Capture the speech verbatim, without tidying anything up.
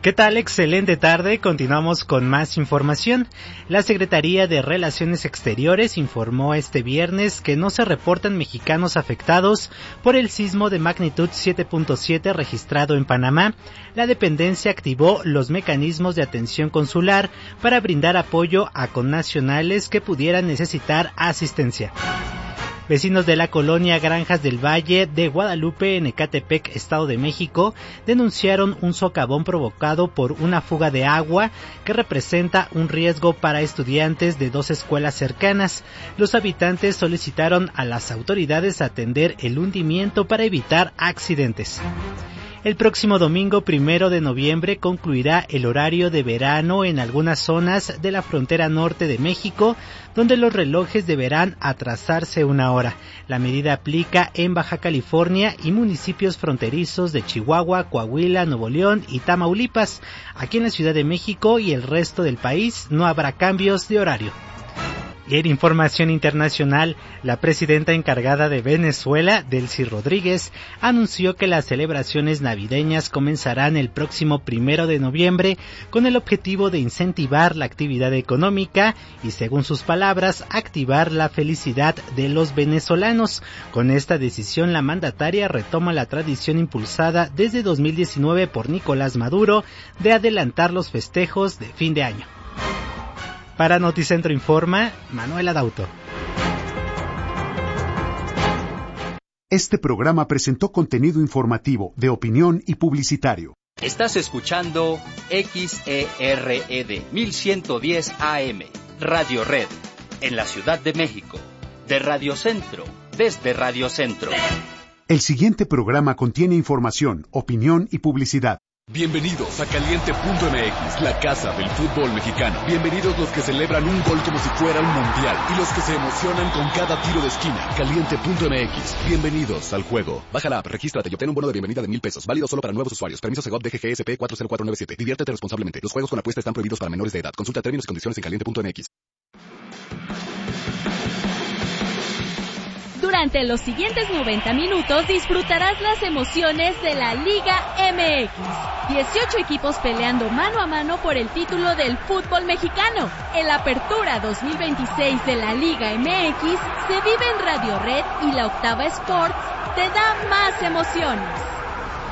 ¿Qué tal? Excelente tarde. Continuamos con más información. La Secretaría de Relaciones Exteriores informó este viernes que no se reportan mexicanos afectados por el sismo de magnitud siete punto siete registrado en Panamá. La dependencia activó los mecanismos de atención consular para brindar apoyo a connacionales que pudieran necesitar asistencia. Vecinos de la colonia Granjas del Valle de Guadalupe en Ecatepec, Estado de México, denunciaron un socavón provocado por una fuga de agua que representa un riesgo para estudiantes de dos escuelas cercanas. Los habitantes solicitaron a las autoridades atender el hundimiento para evitar accidentes. El próximo domingo primero de noviembre concluirá el horario de verano en algunas zonas de la frontera norte de México, donde los relojes deberán atrasarse una hora. La medida aplica en Baja California y municipios fronterizos de Chihuahua, Coahuila, Nuevo León y Tamaulipas. Aquí en la Ciudad de México y el resto del país no habrá cambios de horario. Y en información internacional, la presidenta encargada de Venezuela, Delcy Rodríguez, anunció que las celebraciones navideñas comenzarán el próximo primero de noviembre con el objetivo de incentivar la actividad económica y, según sus palabras, activar la felicidad de los venezolanos. Con esta decisión, la mandataria retoma la tradición impulsada desde dos mil diecinueve por Nicolás Maduro de adelantar los festejos de fin de año. Para Noticentro Informa, Manuela Dauto. Este programa presentó contenido informativo, de opinión y publicitario. Estás escuchando X E R E D mil ciento diez A M, Radio Red, en la Ciudad de México, de Radio Centro, desde Radio Centro. El siguiente programa contiene información, opinión y publicidad. Bienvenidos a Caliente punto M X, la casa del fútbol mexicano. Bienvenidos los que celebran un gol como si fuera un mundial y los que se emocionan con cada tiro de esquina. Caliente punto M X, bienvenidos al juego. Baja la app, regístrate y obtén un bono de bienvenida de mil pesos, válido solo para nuevos usuarios. Permiso Segov D G G S P cuatro cero cuatro nueve siete. Diviértete responsablemente. Los juegos con apuesta están prohibidos para menores de edad. Consulta términos y condiciones en Caliente punto M X. Durante los siguientes noventa minutos disfrutarás las emociones de la Liga M X. dieciocho equipos peleando mano a mano por el título del fútbol mexicano. El Apertura dos mil veintiséis de la Liga M X se vive en Radio Red y la Octava Sports te da más emociones.